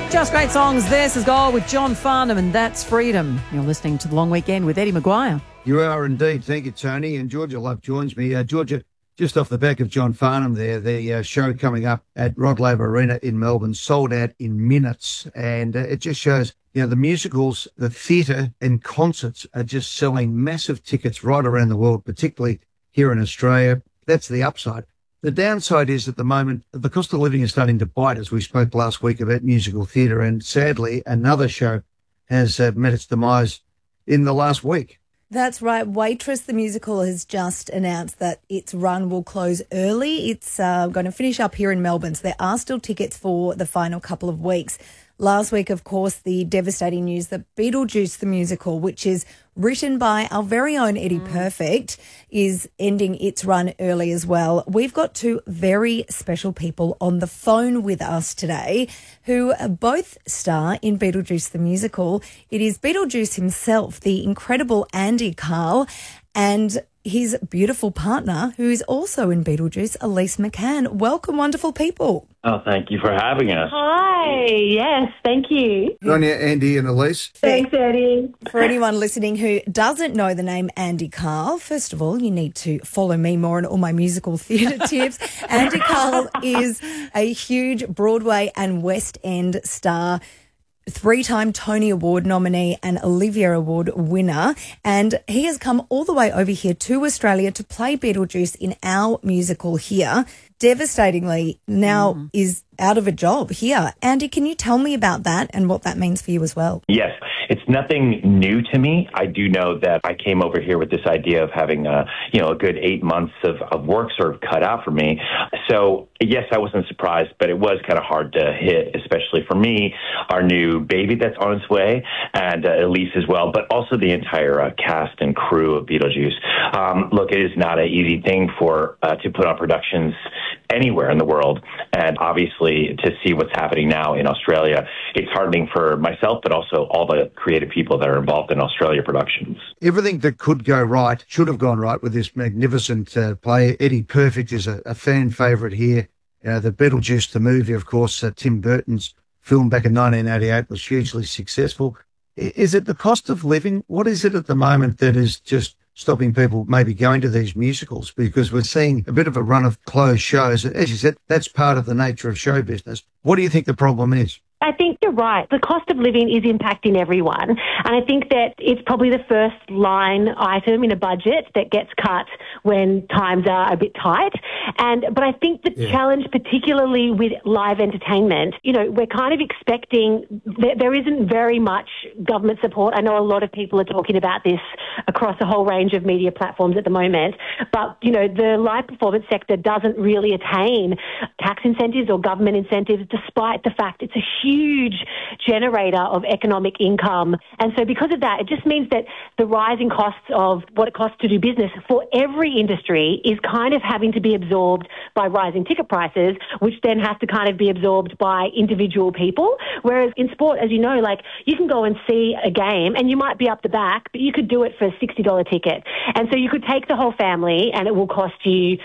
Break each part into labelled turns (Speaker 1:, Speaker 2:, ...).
Speaker 1: Just great songs. This is Gold with John Farnham, and that's Freedom. You're listening to The Long Weekend with Eddie Maguire.
Speaker 2: You are indeed. Thank you, Tony. And Georgia Love joins me. Georgia, just off the back of John Farnham there, the show coming up at Rod Laver Arena in Melbourne sold out in minutes. And it just shows, the musicals, the theatre and concerts are just selling massive tickets right around the world, particularly here in Australia. That's the upside. The downside is at the moment, the cost of living is starting to bite, as we spoke last week about musical theatre. And sadly, another show has met its demise in the last week.
Speaker 3: That's right. Waitress, the musical, has just announced that its run will close early. It's going to finish up here in Melbourne, so there are still tickets for the final couple of weeks. Last week, of course, the devastating news that Beetlejuice, the musical, which is written by our very own Eddie Perfect, is ending its run early as well. We've got two very special people on the phone with us today who both star in Beetlejuice, the musical. It is Beetlejuice himself, the incredible Andy Karl, and his beautiful partner, who is also in Beetlejuice, Elise McCann. Welcome, wonderful people.
Speaker 4: Oh, thank you for having us.
Speaker 5: Hi, yes, thank you.
Speaker 2: Good on you, Andy and Elise.
Speaker 5: Thanks, Eddie.
Speaker 3: For anyone listening who doesn't know the name Andy Karl, first of all, you need to follow me more on all my musical theatre tips. Andy Karl is a huge Broadway and West End star, three-time Tony Award nominee and Olivier Award winner, and he has come all the way over here to Australia to play Beetlejuice in our musical here. Devastatingly, now is out of a job here. Andy, can you tell me about that and what that means for you as well?
Speaker 4: Yes, it's nothing new to me. I do know that I came over here with this idea of having a good 8 months of work sort of cut out for me. So yes, I wasn't surprised, but it was kind of hard to hit, especially for me, our new baby that's on its way, and Elise as well, but also the entire cast and crew of Beetlejuice. Look, it is not an easy thing to put on productions anywhere in the world, and obviously to see what's happening now in Australia, it's heartening for myself, but also all the creative people that are involved in Australia productions.
Speaker 2: Everything that could go right should have gone right with this magnificent play. Eddie Perfect is a fan favourite here. The Beetlejuice, the movie, of course, Tim Burton's film back in 1988 was hugely successful. Is it the cost of living? What is it at the moment that is just stopping people maybe going to these musicals? Because we're seeing a bit of a run of closed shows. As you said, that's part of the nature of show business. What do you think the problem is?
Speaker 5: I think you're right. The cost of living is impacting everyone. And I think that it's probably the first line item in a budget that gets cut when times are a bit tight. But I think the challenge, particularly with live entertainment, we're kind of expecting that there isn't very much government support. I know a lot of people are talking about this across a whole range of media platforms at the moment. But, the live performance sector doesn't really attain tax incentives or government incentives, despite the fact it's a huge generator of economic income. And so because of that, it just means that the rising costs of what it costs to do business for every industry is kind of having to be absorbed by rising ticket prices, which then has to kind of be absorbed by individual people. Whereas in sport, as you know, you can go and see a game and you might be up the back, but you could do it for a $60 ticket. And so you could take the whole family and it will cost you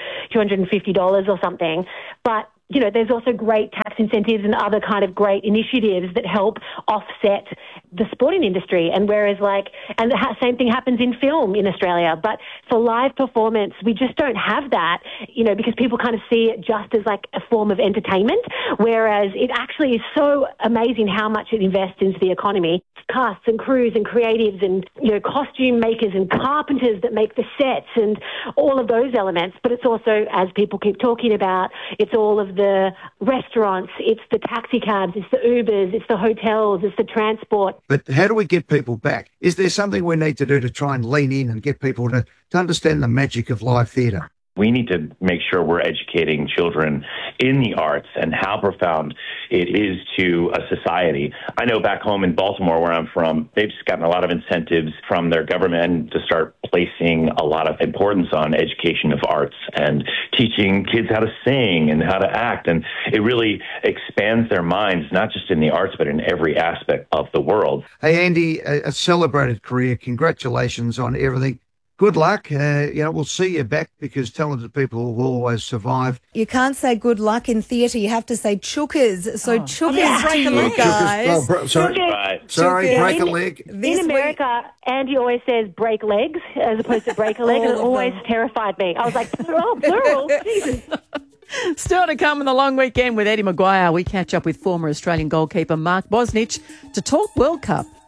Speaker 5: $250 or something. But there's also great tax incentives and other kind of great initiatives that help offset the sporting industry. And whereas the same thing happens in film in Australia. But for live performance, we just don't have that, because people kind of see it just as a form of entertainment, whereas it actually is so amazing how much it invests into the economy. Casts and crews and creatives and, costume makers and carpenters that make the sets and all of those elements. But it's also, as people keep talking about, it's all of the restaurants, it's the taxi cabs, it's the Ubers, it's the hotels, it's the transport.
Speaker 2: But how do we get people back? Is there something we need to do to try and lean in and get people to understand the magic of live theatre?
Speaker 4: We need to make sure we're educating children in the arts and how profound it is to a society. I know back home in Baltimore, where I'm from, they've just gotten a lot of incentives from their government to start placing a lot of importance on education of arts and teaching kids how to sing and how to act. And it really expands their minds, not just in the arts, but in every aspect of the world.
Speaker 2: Hey, Andy, a celebrated career. Congratulations on everything. good luck. We'll see you back because talented people will always survive.
Speaker 3: You can't say good luck in theatre. You have to say chookers. So chookers
Speaker 1: break a leg, guys.
Speaker 2: Sorry,
Speaker 3: Chookers.
Speaker 2: break a leg.
Speaker 5: In America, Andy always says break legs as opposed to break a leg, and it always terrified me. I was like, plural, Jesus.
Speaker 1: Still to come in the long weekend with Eddie Maguire. We catch up with former Australian goalkeeper Mark Bosnich to talk World Cup.